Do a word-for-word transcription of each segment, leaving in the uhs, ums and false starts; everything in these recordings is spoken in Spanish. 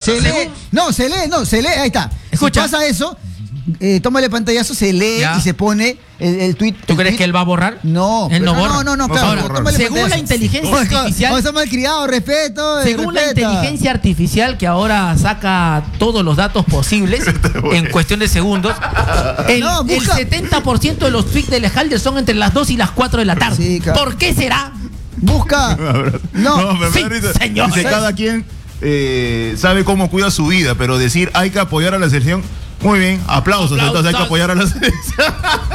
Se lee, no, se lee, no, se lee, ahí está. Escucha. Si pasa eso, eh, tómale pantallazo, se lee ya. Y se pone el, el tweet. ¿Tú el crees tweet? que él va a borrar? No, él no, borra. no, no, no, no, claro. Ahora, según la inteligencia sí. artificial. O sea, malcriado, respeto. Según respeta. la inteligencia artificial que ahora saca todos los datos posibles en cuestión de segundos, el, no, el setenta por ciento de los tweets de Lejalder son entre las dos y las cuatro de la tarde. Sí, claro. ¿Por qué será? Busca. No, no sí, señor. Dice, cada quien eh, sabe cómo cuida su vida, pero decir hay que apoyar a la selección, muy bien, aplausos, aplausos. Entonces hay que apoyar a la selección.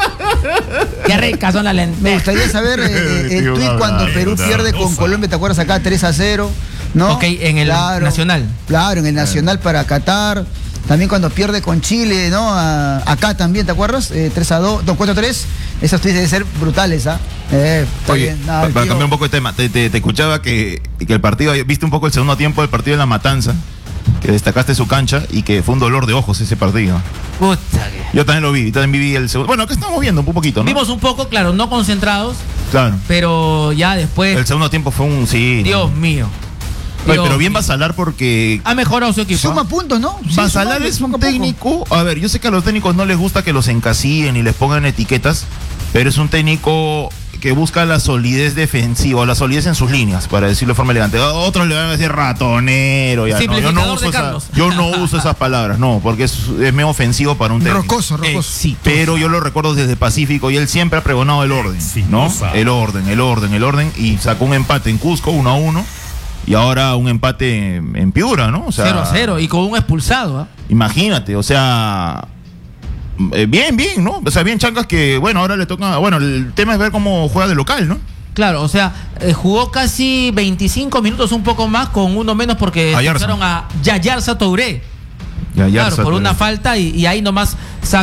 Qué ricas son las lentejas. Me gustaría saber eh, el tweet cuando Perú pierde con Colombia, ¿te acuerdas acá? tres a cero, ¿no? Ok, en el claro, Nacional. Claro, en el Nacional para Qatar. También cuando pierde con Chile, ¿no? A, acá también, ¿te acuerdas? Eh, tres a dos, no, cuatro a tres. Esos tweets deben ser brutales, ¿ah? ¿eh? Eh, Oye, bien, nada, para cambiar un poco de tema, te, te, te escuchaba que, que el partido, viste un poco el segundo tiempo del partido de La Matanza, que destacaste su cancha y que fue un dolor de ojos ese partido. Puta que... Yo también lo vi, también viví el segundo. Bueno, acá estamos viendo un poquito, ¿no? Vimos un poco, claro, no concentrados. Claro. Pero ya después... El segundo tiempo fue un... Sí. Dios mío. Oye, pero bien Basalar porque... Ha mejorado su equipo. Suma puntos, ¿no? Sí, Basalar es un técnico... A ver, yo sé que a los técnicos no les gusta que los encasillen y les pongan etiquetas, pero es un técnico que busca la solidez defensiva, o la solidez en sus líneas, para decirlo de forma elegante. Otros le van a decir ratonero. Ya, no, yo, no uso esa, yo no uso esas palabras, no, porque es, es medio ofensivo para un técnico. Rocoso, rocoso. Sí, pero yo lo recuerdo desde Pacífico y él siempre ha pregonado el orden, ¿no? El orden, el orden, el orden, y sacó un empate en Cusco, uno a uno. Y ahora un empate en, en Piura, ¿no? O sea, cero a cero y con un expulsado. ¿eh? Imagínate, o sea, eh, bien, bien, ¿no? O sea, bien Chancas que, bueno, ahora le toca, bueno, el tema es ver cómo juega de local, ¿no? Claro, o sea, eh, jugó casi veinticinco minutos, un poco más, con uno menos porque sacaron a Yayarza Touré. Ya, ya, claro, por una falta y, y ahí nomás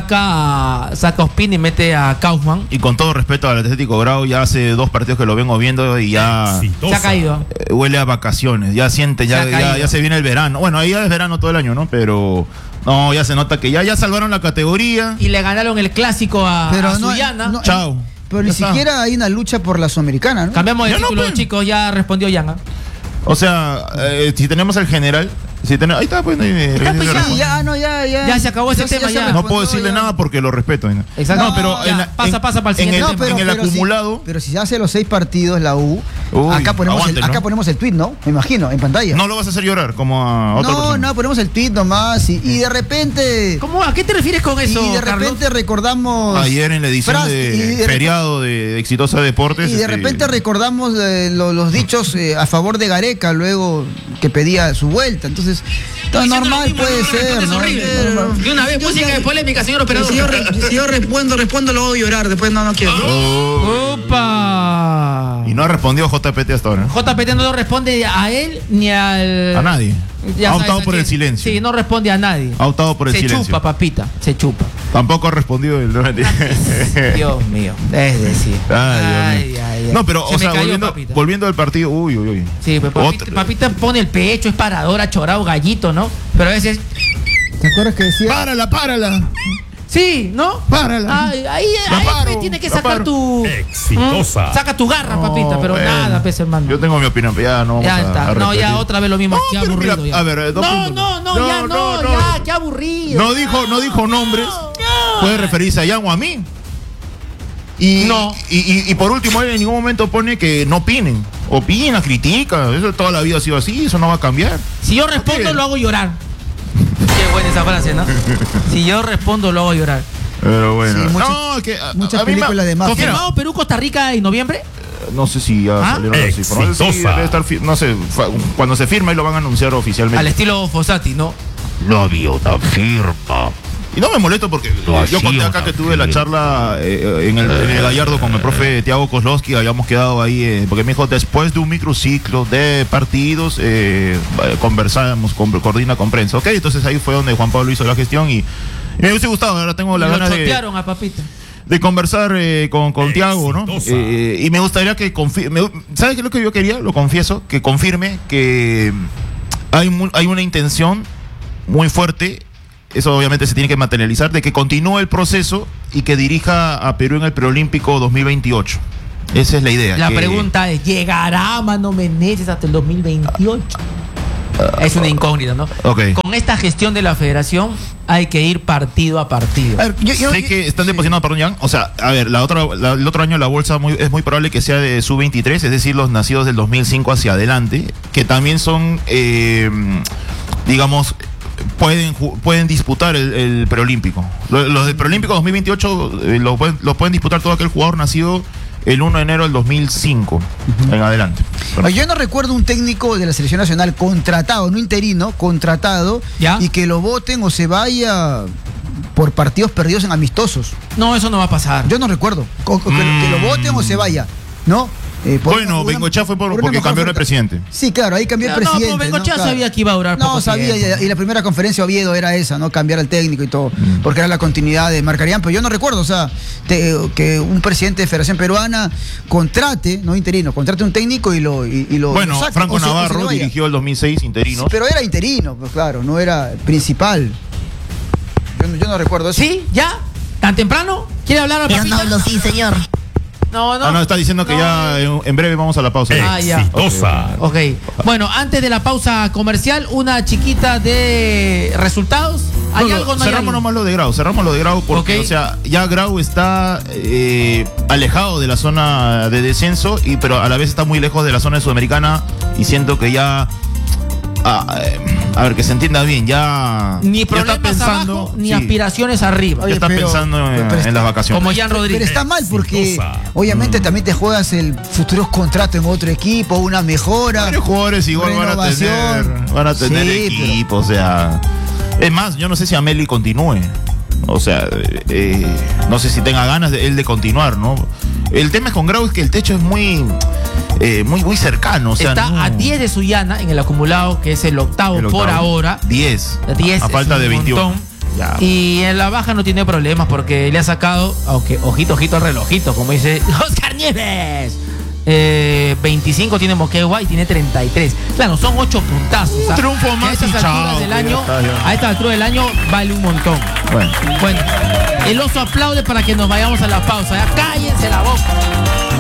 saca a, saca a Ospina y mete a Kaufman. Y con todo respeto al Atlético Grau, ya hace dos partidos que lo vengo viendo y ya se ha caído. Eh, huele a vacaciones, ya siente, ya se, ya, ya se viene el verano. Bueno, ahí ya es verano todo el año, ¿no? Pero no, ya se nota que ya, ya salvaron la categoría. Y le ganaron el clásico a, Pero a no, Sullana. No, Chao. Pero ni siquiera hay una lucha por la Sudamericana, ¿no? Cambiamos de ya título, no, chicos, ya respondió Yana. O sea, eh, si tenemos al general, si tenemos, ahí está, pues, no, está, pues ya, ya, no, ya, ya. Ya se acabó ese ya, tema, ya. ya. No puedo decirle ya. nada porque lo respeto. ¿no? Exacto. No, pero ya, en la, pasa, en, pasa para el siguiente en el, tema. No, pero, en el pero acumulado. Si, pero si se hace los seis partidos la U, Uy, acá ponemos aguante, el, acá ¿no? ponemos el tweet, ¿no? Me imagino, en pantalla. No lo vas a hacer llorar como a otra No, persona. no, ponemos el tweet nomás y, y de repente. ¿Cómo? ¿A qué te refieres con eso, Y de repente Carlos? recordamos. Ayer en la edición Fras, de, de feriado de Exitosa Deportes. Y de este, repente recordamos eh, lo, los dichos eh, a favor de Gareca luego que pedía su vuelta. Entonces, todo normal puede ser, ¿no? De una vez, música de polémica, señor operador. Si yo, re, si yo respondo, respondo, lo voy a llorar. Después no, no quiero. Oh. ¡Opa! Y no ha respondido J P T hasta ahora. J P T no responde a él ni al... A nadie. Ya ha optado sabes, por aquí. el silencio. Sí, no responde a nadie. Ha optado por el se silencio. Se chupa, papita, se chupa. Tampoco ha respondido el... Dios mío, es decir. Ay, Dios mío. Ay, ay, ay. No, pero, Se o me sea, cayó, volviendo, papita. volviendo al partido, uy, uy, uy. Sí, pues papita, Otra. papita pone el pecho, es paradora, chorado, gallito, ¿no? Pero a veces... ¿Te acuerdas que decía? ¡Párala, párala! Sí, ¿no? Párala. Ay, ahí La ahí paro, tienes que la sacar paro. tu... Exitosa. ¿Mm? Saca tu garra, No, papita, pero bueno. nada, pues, hermano. Yo tengo mi opinión, pero ya no vamos Ya a, está, a no, ya repetir. otra vez lo mismo, No, qué pero aburrido mira, ya. a ver, dos no, puntos. no, no, No, ya no, no, no. ya, qué aburrido. No dijo, no dijo nombres. Puede referirse a Jan o a mí. Y, No. y, y, y por último, él en ningún momento pone que no opinen. Opina, critica. Eso toda la vida ha sido así, eso no va a cambiar. Si yo respondo, Ok. lo hago llorar. Qué buena esa frase, ¿no? Si yo respondo, lo hago llorar. Pero bueno. Sí, muchas- no, que a- muchas a mí me- películas de mafia. ¿Confirmado Perú, Costa Rica en noviembre? No sé si ya ¿Ah? salieron las cifras. No sé si Exitosa. debe estar fi- no sé, fa- cuando se firma y lo van a anunciar oficialmente. Al estilo Fossati, ¿no? No había una firma. Y no me molesto porque No, yo así conté o acá no, que tuve la sí. charla eh, en, el, en el Gallardo con el profe Tiago Kozlowski, habíamos quedado ahí, eh, porque me dijo, después de un microciclo de partidos, eh, conversamos, con, coordina con prensa. Ok, entonces ahí fue donde Juan Pablo hizo la gestión y, y me hubiese gustado, ahora tengo la Lo ganas de, chotearon a papita. de conversar eh, con, con Tiago, ¿no? Exitosa. Eh, y me gustaría que confirme, ¿sabes qué es lo que yo quería? Lo confieso, que confirme que hay, mu- hay una intención muy fuerte. Eso obviamente se tiene que materializar, de que continúe el proceso y que dirija a Perú en el Preolímpico dos mil veintiocho. Esa es la idea. La que- pregunta es, ¿llegará Mano Menezes hasta el dos mil veintiocho? Es una incógnita, ¿no? Okay. Con esta gestión de la federación hay que ir partido a partido. A ver, yo, yo, sé yo, que están sí. depositando, perdón, Jan. O sea, a ver, la otra, la, el otro año la bolsa muy, es muy probable que sea de sub veintitrés, es decir, los nacidos del dos mil cinco hacia adelante, que también son, eh, digamos, pueden pueden disputar el, el preolímpico. Los, los del preolímpico dos mil veintiocho eh, lo, pueden, lo pueden disputar todo aquel jugador nacido el uno de enero del dos mil cinco uh-huh. en adelante. Pero yo no recuerdo un técnico de la selección nacional contratado, no interino, contratado, ¿ya? Y que lo voten o se vaya por partidos perdidos en amistosos. No, eso no va a pasar. Yo no recuerdo. O, que, mm. que lo voten o se vaya, ¿no? Eh, bueno, una, Bengochea fue por, por porque cambió de presidente. Sí, claro, ahí cambió claro, el presidente. No, pero Bengochea ¿no? sabía claro. que iba a durar No, poco sabía, tiempo. y la primera conferencia Oviedo era esa, ¿no? Cambiar al técnico y todo, mm. porque era la continuidad de Marcarián, pero yo no recuerdo, o sea, te, que un presidente de Federación Peruana contrate, no interino, contrate un técnico y lo y, y lo Bueno, lo saque, Franco se, Navarro dirigió el dos mil seis interinos. Sí, pero era interino, pues claro, no era principal. Yo, yo no recuerdo eso. ¿Sí? ¿Ya? ¿Tan temprano? ¿Quiere hablar al Yo no hablo, sí, señor. No, no. Ah, no, está diciendo que no. ya en, en breve vamos a la pausa. Ah, ya. Exitosa. Okay. ok. Bueno, antes de la pausa comercial, una chiquita de resultados. ¿Hay no, algo? No cerramos hay nomás lo de Grau, cerramos lo de Grau porque, okay. o sea, ya Grau está eh, alejado de la zona de descenso, y pero a la vez está muy lejos de la zona de Sudamericana, y siento que ya... Ah, eh, a ver, que se entienda bien, ya... Ni problemas ya está pensando, abajo, ni sí. aspiraciones arriba. Oye, ya está pero, pensando en, pero está, en las vacaciones. Como Jan Rodríguez. Pero está mal porque, obviamente, mm. también te juegas el futuro contrato en otro equipo, una mejora. Varios jugadores igual van a tener, van a tener sí, equipo, pero... o sea... Es más, yo no sé si Ameli continúe. O sea, eh, no sé si tenga ganas de él de continuar, ¿no? El tema es con Grau es que el techo es muy... Eh, muy muy cercano, o sea, está no. a diez de Sullana en el acumulado, que es el octavo, el octavo por ahora. diez. diez a, a falta de veintiuno. Ya. Y en la baja no tiene problemas porque le ha sacado, aunque ojito, ojito al relojito, como dice Oscar Nieves. Eh, veinticinco tiene Moquegua y tiene treinta y tres. Claro, son ocho puntazos. Un triunfo más a estas alturas del año, a esta altura del año vale un montón. Bueno. Bueno, el oso aplaude para que nos vayamos a la pausa. Ya cállense la boca.